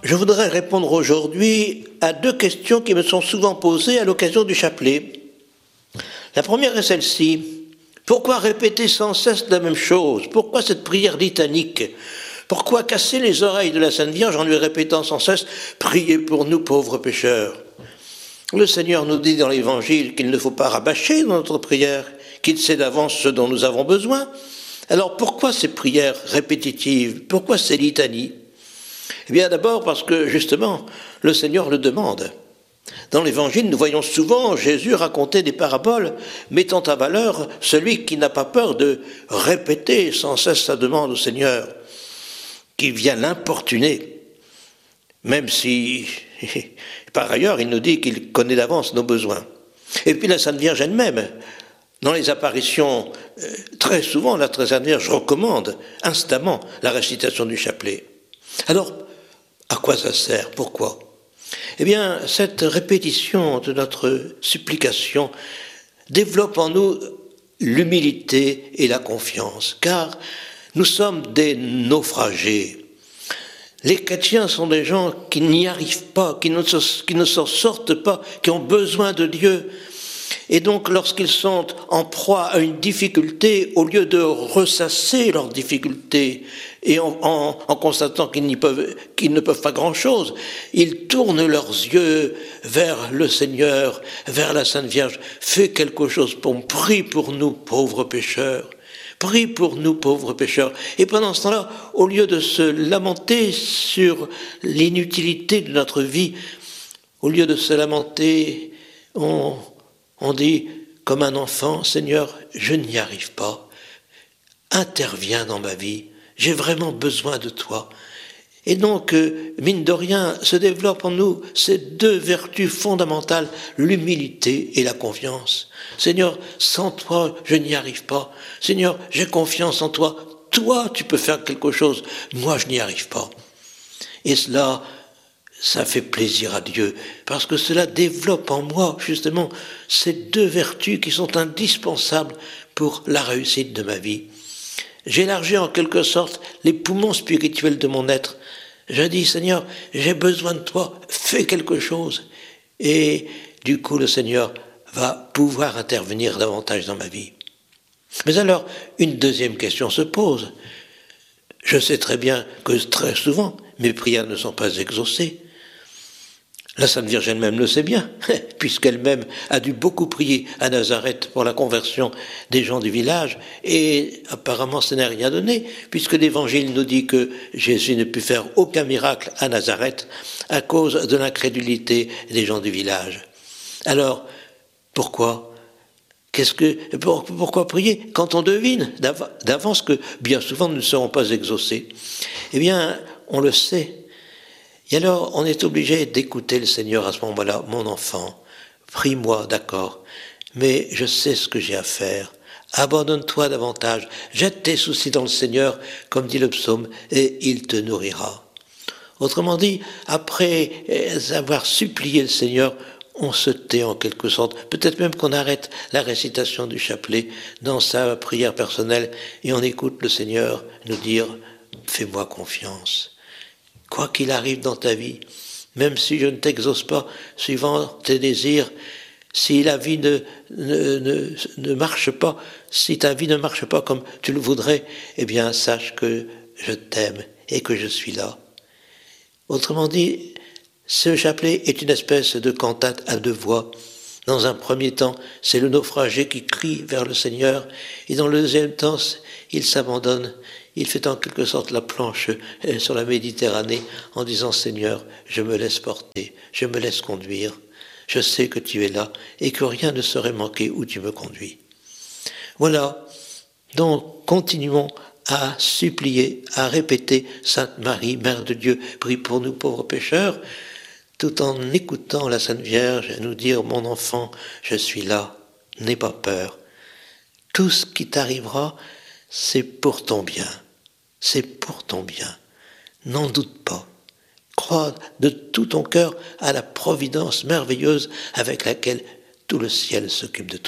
Je voudrais répondre aujourd'hui à deux questions qui me sont souvent posées à l'occasion du chapelet. La première est celle-ci. Pourquoi répéter sans cesse la même chose? Pourquoi cette prière litanique? Pourquoi casser les oreilles de la Sainte Vierge en lui répétant sans cesse « Priez pour nous pauvres pécheurs ». Le Seigneur nous dit dans l'Évangile qu'il ne faut pas rabâcher dans notre prière, qu'il sait d'avance ce dont nous avons besoin. Alors pourquoi ces prières répétitives? Pourquoi ces litanies? Eh bien d'abord parce que justement le Seigneur le demande. Dans l'Évangile, nous voyons souvent Jésus raconter des paraboles mettant en valeur celui qui n'a pas peur de répéter sans cesse sa demande au Seigneur, qui vient l'importuner, même si, par ailleurs, il nous dit qu'il connaît d'avance nos besoins. Et puis la Sainte Vierge elle-même, dans les apparitions, très souvent, la Sainte Vierge recommande instamment la récitation du chapelet. Alors, à quoi ça sert? Pourquoi? Eh bien, cette répétition de notre supplication développe en nous l'humilité et la confiance, car nous sommes des naufragés. Les chrétiens sont des gens qui n'y arrivent pas, qui ne s'en sortent pas, qui ont besoin de Dieu. Et donc, lorsqu'ils sont en proie à une difficulté, au lieu de ressasser leurs difficultés et en constatant qu'ils ne peuvent pas grand-chose, ils tournent leurs yeux vers le Seigneur, vers la Sainte Vierge. Fais quelque chose pour nous, prie pour nous, pauvres pécheurs. Prie pour nous, pauvres pécheurs. Et pendant ce temps-là, au lieu de se lamenter sur l'inutilité de notre vie, au lieu de se lamenter, on dit, comme un enfant, Seigneur, je n'y arrive pas. Interviens dans ma vie. J'ai vraiment besoin de toi. Et donc, mine de rien, se développent en nous ces deux vertus fondamentales, l'humilité et la confiance. Seigneur, sans toi, je n'y arrive pas. Seigneur, j'ai confiance en toi. Toi, tu peux faire quelque chose. Moi, je n'y arrive pas. Et cela, ça fait plaisir à Dieu, parce que cela développe en moi, justement, ces deux vertus qui sont indispensables pour la réussite de ma vie. J'élargis en quelque sorte les poumons spirituels de mon être. Je dis, Seigneur, j'ai besoin de toi, fais quelque chose. Et du coup, le Seigneur va pouvoir intervenir davantage dans ma vie. Mais alors, une deuxième question se pose. Je sais très bien que très souvent, mes prières ne sont pas exaucées. La Sainte Vierge elle-même le sait bien, puisqu'elle-même a dû beaucoup prier à Nazareth pour la conversion des gens du village, et apparemment ça n'a rien donné, puisque l'Évangile nous dit que Jésus ne put faire aucun miracle à Nazareth à cause de l'incrédulité des gens du village. Alors, pourquoi? Pourquoi prier quand on devine d'avance que bien souvent nous ne serons pas exaucés? Eh bien, on le sait. Et alors, on est obligé d'écouter le Seigneur à ce moment-là. Mon enfant, prie-moi, d'accord, mais je sais ce que j'ai à faire. Abandonne-toi davantage. Jette tes soucis dans le Seigneur, comme dit le psaume, et il te nourrira. Autrement dit, après avoir supplié le Seigneur, on se tait en quelque sorte. Peut-être même qu'on arrête la récitation du chapelet dans sa prière personnelle et on écoute le Seigneur nous dire « Fais-moi confiance ». Quoi qu'il arrive dans ta vie, même si je ne t'exauce pas suivant tes désirs, si la vie ne marche pas, si ta vie ne marche pas comme tu le voudrais, eh bien sache que je t'aime et que je suis là. Autrement dit, ce chapelet est une espèce de cantate à deux voix. Dans un premier temps, c'est le naufragé qui crie vers le Seigneur, et dans le deuxième temps, il s'abandonne. Il fait en quelque sorte la planche sur la Méditerranée en disant « Seigneur, je me laisse porter, je me laisse conduire. Je sais que tu es là et que rien ne saurait manquer où tu me conduis. » Voilà, donc continuons à supplier, à répéter « Sainte Marie, Mère de Dieu, prie pour nous pauvres pécheurs », tout en écoutant la Sainte Vierge nous dire « Mon enfant, je suis là, n'aie pas peur. Tout ce qui t'arrivera, c'est pour ton bien. C'est pour ton bien. N'en doute pas. Crois de tout ton cœur à la providence merveilleuse avec laquelle tout le ciel s'occupe de toi. »